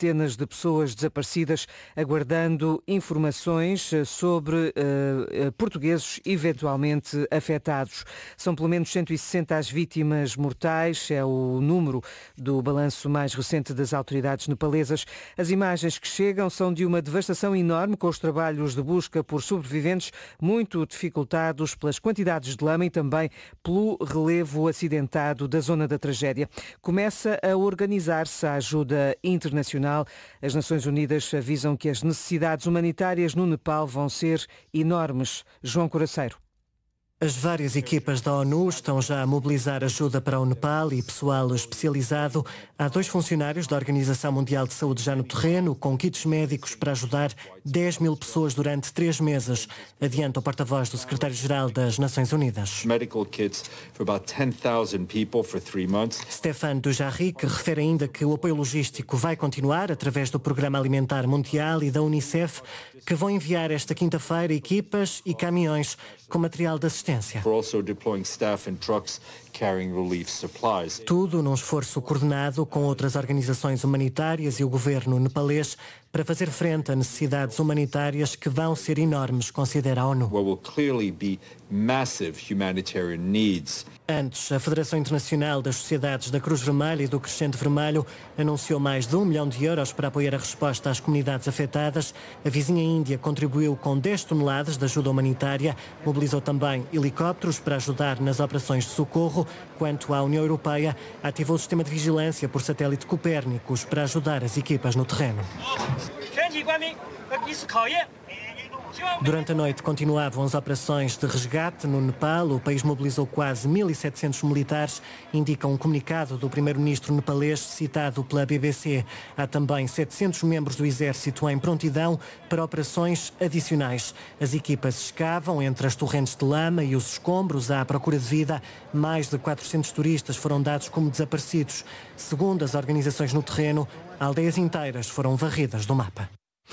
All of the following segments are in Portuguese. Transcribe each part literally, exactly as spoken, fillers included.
centenas de pessoas desaparecidas, aguardando informações sobre uh, portugueses eventualmente afetados. São pelo menos cento e sessenta as vítimas mortais, é o número do balanço mais recente das autoridades nepalesas. As imagens que chegam são de uma devastação enorme, com os trabalhos de busca por sobreviventes muito dificultados pelas quantidades de lama e também pelo relevo acidentado da zona da tragédia. Começa a organizar-se a ajuda internacional. As Nações Unidas avisam que as necessidades humanitárias no Nepal vão ser enormes. João Coraceiro. As várias equipas da ONU estão já a mobilizar ajuda para o Nepal e pessoal especializado. Há dois funcionários da Organização Mundial de Saúde já no terreno, com kits médicos para ajudar dez mil pessoas durante três meses, adianta o porta-voz do secretário-geral das Nações Unidas. Medical kits for about ten thousand people for three months. Stéphane Dujarric refere ainda que o apoio logístico vai continuar através do Programa Alimentar Mundial e da Unicef, que vão enviar esta quinta-feira equipas e caminhões com material de assistência. Tudo num esforço coordenado com outras organizações humanitárias e o governo nepalês para fazer frente a necessidades humanitárias que vão ser enormes, considera a ONU. Antes, a Federação Internacional das Sociedades da Cruz Vermelha e do Crescente Vermelho anunciou mais de um milhão de euros para apoiar a resposta às comunidades afetadas. A vizinha Índia contribuiu com dez toneladas de ajuda humanitária, mobilizou também helicópteros para ajudar nas operações de socorro. Quanto à União Europeia, ativou o sistema de vigilância por satélite Copérnicos para ajudar as equipas no terreno. Durante a noite continuavam as operações de resgate no Nepal. O país mobilizou quase mil e setecentos militares, indica um comunicado do primeiro-ministro nepalês citado pela B B C. Há também setecentos membros do exército em prontidão para operações adicionais. As equipas escavam entre as torrentes de lama e os escombros à procura de vida. Mais de quatrocentos turistas foram dados como desaparecidos. Segundo as organizações no terreno, aldeias inteiras foram varridas do mapa.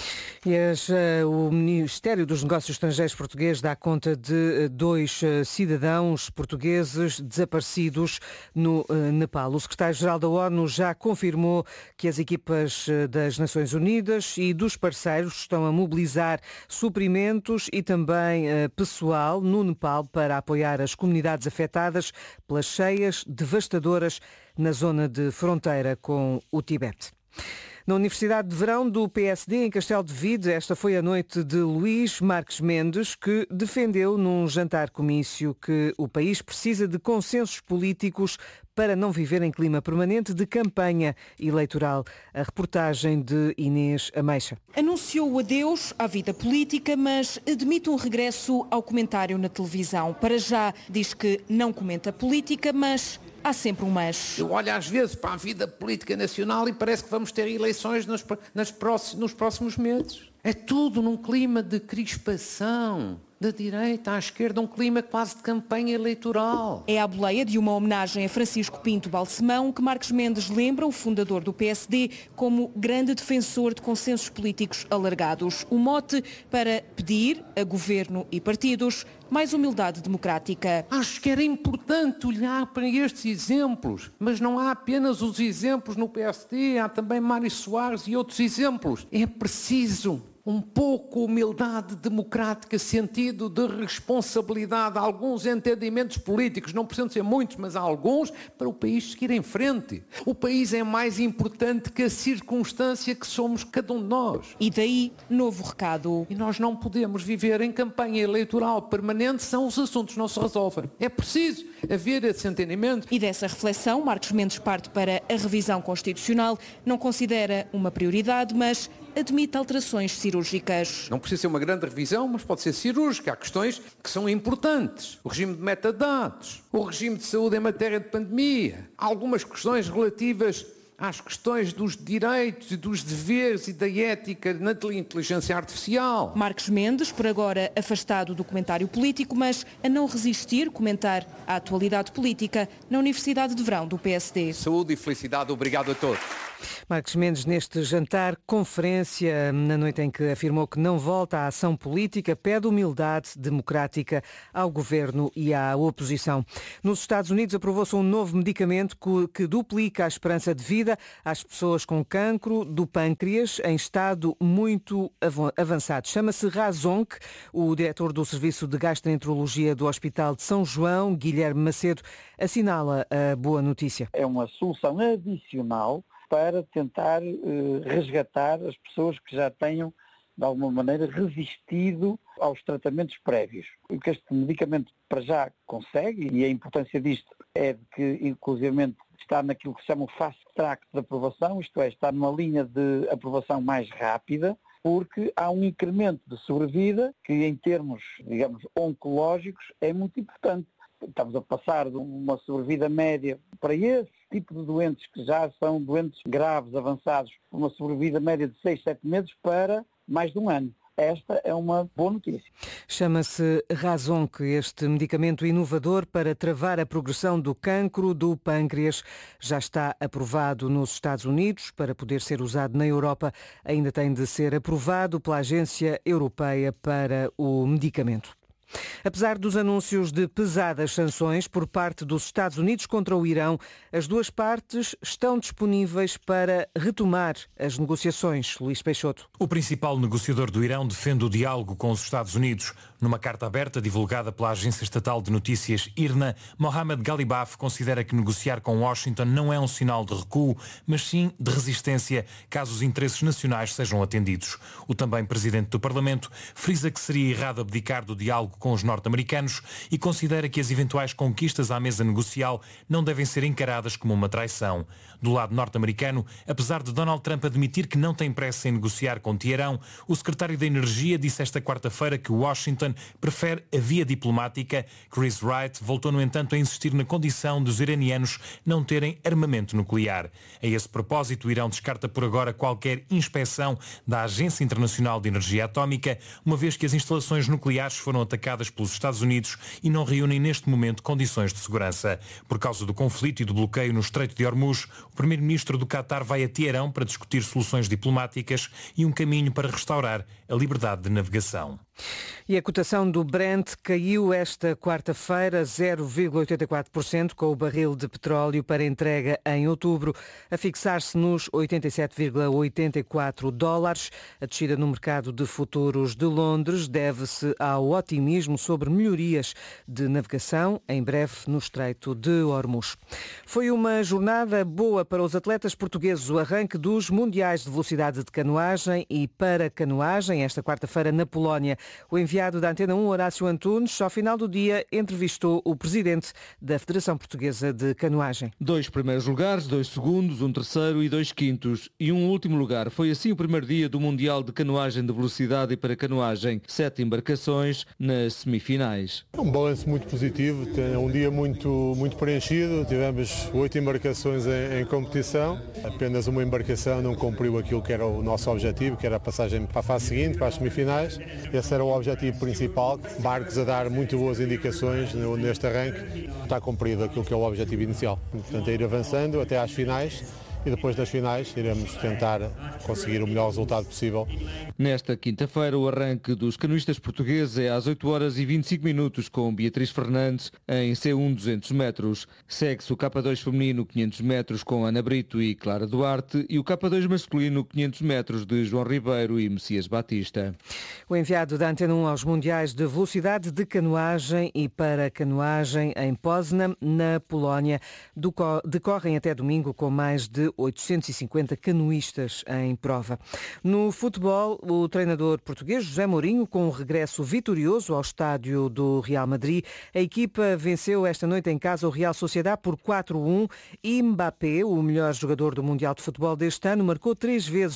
E as, uh, o Ministério dos Negócios Estrangeiros português dá conta de uh, dois uh, cidadãos portugueses desaparecidos no uh, Nepal. O secretário-geral da ONU já confirmou que as equipas uh, das Nações Unidas e dos parceiros estão a mobilizar suprimentos e também uh, pessoal no Nepal para apoiar as comunidades afetadas pelas cheias devastadoras na zona de fronteira com o Tibete. Na Universidade de Verão do P S D, em Castelo de Vide, esta foi a noite de Luís Marques Mendes, que defendeu num jantar-comício que o país precisa de consensos políticos para não viver em clima permanente de campanha eleitoral. A reportagem de Inês Ameixa. Anunciou o adeus à vida política, mas admite um regresso ao comentário na televisão. Para já diz que não comenta política, mas há sempre um mas. Eu olho às vezes para a vida política nacional e parece que vamos ter eleições nos, nas próximos, nos próximos meses. É tudo num clima de crispação, da direita à esquerda, um clima quase de campanha eleitoral. É a boleia de uma homenagem a Francisco Pinto Balsemão que Marques Mendes lembra o fundador do P S D como grande defensor de consensos políticos alargados. O mote para pedir a governo e partidos mais humildade democrática. Acho que era importante olhar para estes exemplos, mas não há apenas os exemplos no P S D, há também Mário Soares e outros exemplos. É preciso um pouco humildade democrática, sentido de responsabilidade, alguns entendimentos políticos, não precisam ser muitos, mas há alguns, para o país seguir em frente. O país é mais importante que a circunstância que somos cada um de nós. E daí, novo recado. E nós não podemos viver em campanha eleitoral permanente, são os assuntos não se resolvem. É preciso haver esse entendimento. E dessa reflexão, Marques Mendes parte para a revisão constitucional, não considera uma prioridade, mas admite alterações cirúrgicas. Não precisa ser uma grande revisão, mas pode ser cirúrgica. Há questões que são importantes. O regime de metadados, o regime de saúde em matéria de pandemia, há algumas questões relativas às questões dos direitos e dos deveres e da ética na inteligência artificial. Marques Mendes, por agora afastado do comentário político, mas a não resistir comentar a atualidade política na Universidade de Verão do P S D. Saúde e felicidade, obrigado a todos. Marcos Mendes, neste jantar, conferência, na noite em que afirmou que não volta à ação política, pede humildade democrática ao governo e à oposição. Nos Estados Unidos aprovou-se um novo medicamento que duplica a esperança de vida às pessoas com cancro do pâncreas em estado muito avançado. Chama-se Razonc. O diretor do Serviço de Gastroenterologia do Hospital de São João, Guilherme Macedo, assinala a boa notícia. É uma solução adicional para tentar eh, resgatar as pessoas que já tenham, de alguma maneira, resistido aos tratamentos prévios. O que este medicamento para já consegue, e a importância disto é de que, inclusivamente, está naquilo que se chama o fast track de aprovação, isto é, está numa linha de aprovação mais rápida, porque há um incremento de sobrevida que, em termos, digamos, oncológicos, é muito importante. Estamos a passar de uma sobrevida média para esse tipo de doentes que já são doentes graves, avançados, uma sobrevida média de seis, sete meses para mais de um ano. Esta é uma boa notícia. Chama-se Razonc, este medicamento inovador para travar a progressão do cancro do pâncreas. Já está aprovado nos Estados Unidos. Para poder ser usado na Europa, ainda tem de ser aprovado pela Agência Europeia para o Medicamento. Apesar dos anúncios de pesadas sanções por parte dos Estados Unidos contra o Irão, as duas partes estão disponíveis para retomar as negociações. Luís Peixoto. O principal negociador do Irão defende o diálogo com os Estados Unidos. Numa carta aberta divulgada pela agência estatal de notícias I R N A, Mohammad Ghalibaf considera que negociar com Washington não é um sinal de recuo, mas sim de resistência, caso os interesses nacionais sejam atendidos. O também presidente do Parlamento frisa que seria errado abdicar do diálogo com os norte-americanos e considera que as eventuais conquistas à mesa negocial não devem ser encaradas como uma traição. Do lado norte-americano, apesar de Donald Trump admitir que não tem pressa em negociar com Teherão, o secretário da Energia disse esta quarta-feira que Washington prefere a via diplomática. Chris Wright voltou, no entanto, a insistir na condição dos iranianos não terem armamento nuclear. A esse propósito, o Irão descarta por agora qualquer inspeção da Agência Internacional de Energia Atómica, uma vez que as instalações nucleares foram atacadas pelos Estados Unidos e não reúnem neste momento condições de segurança. Por causa do conflito e do bloqueio no Estreito de Hormuz, o primeiro-ministro do Qatar vai a Teherão para discutir soluções diplomáticas e um caminho para restaurar a liberdade de navegação. E a cotação do Brent caiu esta quarta-feira zero vírgula oitenta e quatro por cento, com o barril de petróleo para entrega em outubro a fixar-se nos oitenta e sete vírgula oitenta e quatro dólares. A descida no mercado de futuros de Londres deve-se ao otimismo sobre melhorias de navegação em breve no Estreito de Hormuz. Foi uma jornada boa para os atletas portugueses, o arranque dos Mundiais de Velocidade de Canoagem e para canoagem esta quarta-feira na Polónia. O enviado da Antena um, Horácio Antunes, ao final do dia entrevistou o presidente da Federação Portuguesa de Canoagem. Dois primeiros lugares, dois segundos, um terceiro e dois quintos. E um último lugar. Foi assim o primeiro dia do Mundial de Canoagem de Velocidade e para canoagem. Sete embarcações nas semifinais. É um balanço muito positivo, é um dia muito, muito preenchido. Tivemos oito embarcações em, em competição. Apenas uma embarcação não cumpriu aquilo que era o nosso objetivo, que era a passagem para a fase seguinte, para as semifinais. Esse era o objetivo principal, barcos a dar muito boas indicações neste arranque. Está cumprido aquilo que é o objetivo inicial. Portanto, é ir avançando até às finais e depois das finais iremos tentar conseguir o melhor resultado possível. Nesta quinta-feira, o arranque dos canoístas portugueses é às oito horas e vinte e cinco minutos com Beatriz Fernandes em C um duzentos metros. Segue-se o K dois feminino quinhentos metros com Ana Brito e Clara Duarte e o K dois masculino quinhentos metros de João Ribeiro e Messias Batista. O enviado da Antena um aos Mundiais de Velocidade de Canoagem e para canoagem em Poznan, na Polónia, decorrem até domingo com mais de oitocentos e cinquenta canoístas em prova. No futebol, o treinador português José Mourinho, com um regresso vitorioso ao estádio do Real Madrid, a equipa venceu esta noite em casa o Real Sociedade por quatro a um e Mbappé, o melhor jogador do Mundial de Futebol deste ano, marcou três vezes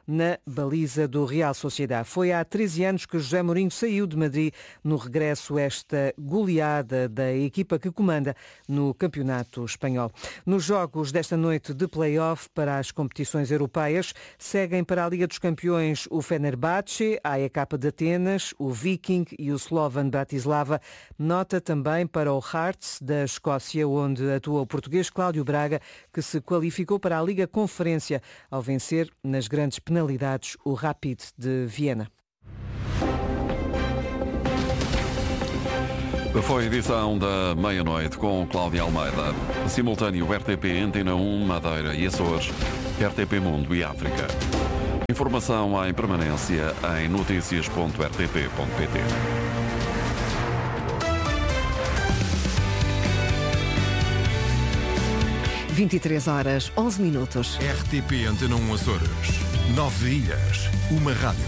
na baliza do Real Sociedade. Foi há treze anos que José Mourinho saiu de Madrid no regresso a esta goleada da equipa que comanda no Campeonato Espanhol. Nos jogos desta noite de play-off para as competições europeias, seguem para a Liga dos Campeões o Fenerbahçe, a A E K de Atenas, o Viking e o Slovan Bratislava. Nota também para o Hearts da Escócia, onde atua o português Cláudio Braga, que se qualificou para a Liga Conferência ao vencer nas grandes penalidades o Rapid de Viena. Foi a edição da meia-noite com Cláudia Almeida. Simultâneo R T P, Antena um, Madeira e Açores, R T P Mundo e África. Informação em permanência em notícias ponto r t p ponto p t. vinte e três horas, onze minutos. R T P Antena um Açores. Nove ilhas, uma rádio.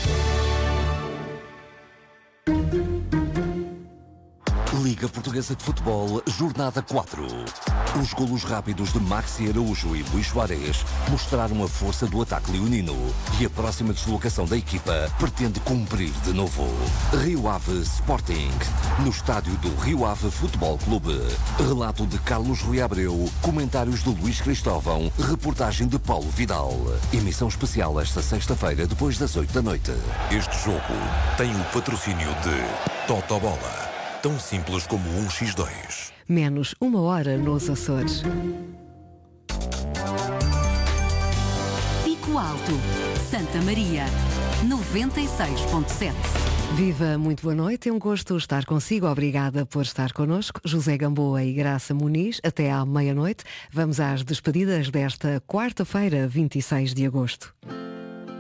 Liga Portuguesa de Futebol, Jornada quatro. Os golos rápidos de Maxi Araújo e Luís Soares mostraram a força do ataque leonino e a próxima deslocação da equipa pretende cumprir de novo. Rio Ave Sporting, no estádio do Rio Ave Futebol Clube. Relato de Carlos Rui Abreu, comentários de Luís Cristóvão, reportagem de Paulo Vidal. Emissão especial esta sexta-feira, depois das oito da noite. Este jogo tem o patrocínio de Totobola. Tão simples como um por dois. Menos uma hora nos Açores. Pico Alto, Santa Maria, noventa e seis ponto sete. Viva, muito boa noite. É um gosto estar consigo. Obrigada por estar connosco. José Gamboa e Graça Muniz, até à meia-noite. Vamos às despedidas desta quarta-feira, vinte e seis de agosto.